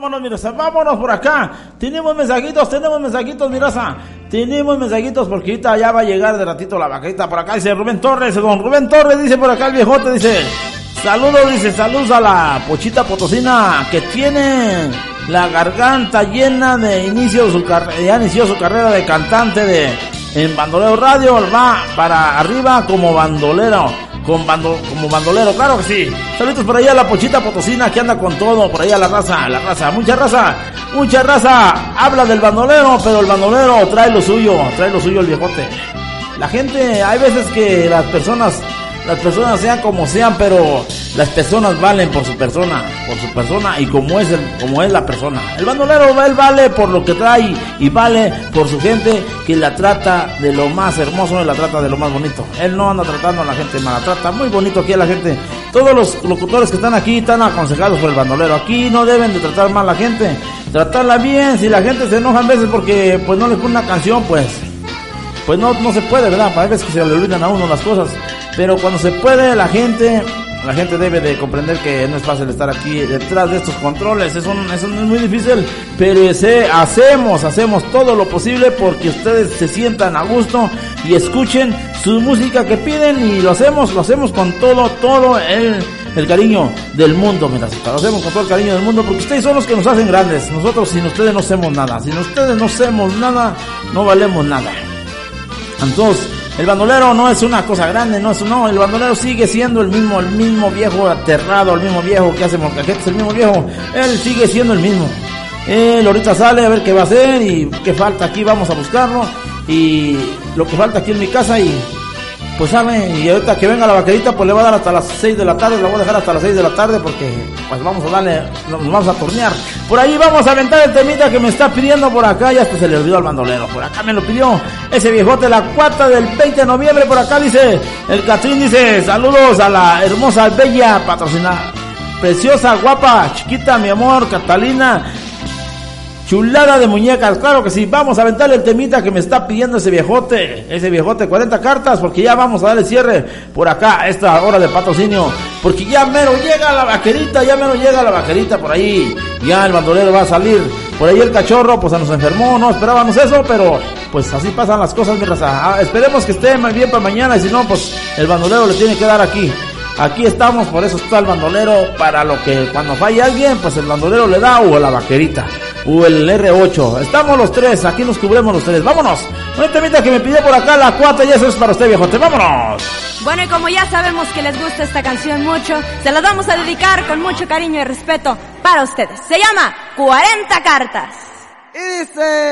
Vámonos, mi raza, vámonos por acá. Tenemos mensajitos, mi raza. Tenemos mensajitos porque ahorita ya va a llegar de ratito la vaquerita por acá. Dice Rubén Torres, don Rubén Torres, dice por acá el viejote, dice saludos a la Pochita Potosina que tiene la garganta llena de inicio de su carrera, ya inició su carrera de cantante en Bandolero Radio, va para arriba como bandolero. Como bandolero, claro que sí. Saludos por ahí a la Pochita Potosina que anda con todo, por ahí a la raza, mucha raza habla del bandolero, pero el bandolero trae lo suyo el viejote. La gente, hay veces que las personas sean como sean, pero las personas valen por su persona y como es la persona. El bandolero, él vale por lo que trae y vale por su gente que la trata de lo más hermoso y la trata de lo más bonito. Él no anda tratando a la gente mal, la trata muy bonito aquí a la gente. Todos los locutores que están aquí están aconsejados por el bandolero. Aquí no deben de tratar mal a la gente, tratarla bien. Si la gente se enoja a veces porque pues no les pone una canción, pues no se puede, ¿verdad? Hay veces que se le olvidan a uno las cosas, pero cuando se puede, la gente debe de comprender que no es fácil estar aquí detrás de estos controles. Eso no es muy difícil, pero hacemos todo lo posible porque ustedes se sientan a gusto y escuchen su música que piden, y lo hacemos con todo el cariño del mundo, mira, lo hacemos con todo el cariño del mundo porque ustedes son los que nos hacen grandes. Nosotros sin ustedes no hacemos nada, no valemos nada. Entonces, el bandolero no es una cosa grande, el bandolero sigue siendo el mismo viejo aterrado, el mismo viejo que hace molcajetes, el mismo viejo, él sigue siendo el mismo. Él ahorita sale a ver qué va a hacer y qué falta aquí, vamos a buscarlo, y lo que falta aquí en mi casa, y pues sabe, y ahorita que venga la vaquerita pues le va a dar hasta las 6 de la tarde, la voy a dejar hasta las 6 de la tarde porque pues nos vamos a tornear. Por ahí vamos a aventar el temita que me está pidiendo por acá, ya hasta se le olvidó al bandolero, por acá me lo pidió ese viejote, la cuarta del 20 de noviembre, por acá dice, el Catrín dice, saludos a la hermosa, bella, patrocinada, preciosa, guapa, chiquita, mi amor, Catalina, chulada de muñecas, claro que sí. Vamos a aventarle el temita que me está pidiendo ese viejote, 40 cartas, porque ya vamos a darle cierre por acá a esta hora de patrocinio, porque ya mero llega la vaquerita por ahí, ya el bandolero va a salir. Por ahí el cachorro pues se nos enfermó, no esperábamos eso, pero pues así pasan las cosas, mi raza. Esperemos que esté muy bien para mañana, y si no pues el bandolero le tiene que dar aquí. Aquí estamos, por eso está el bandolero, para lo que cuando falle alguien, pues el bandolero le da, o la vaquerita, o el R8. Estamos los tres, aquí nos cubremos los tres. Vámonos. Un temita que me pidió por acá la cuarta, y eso es para usted, viejote. Vámonos. Bueno, y como ya sabemos que les gusta esta canción mucho, se la vamos a dedicar con mucho cariño y respeto para ustedes. Se llama 40 cartas. Y dice...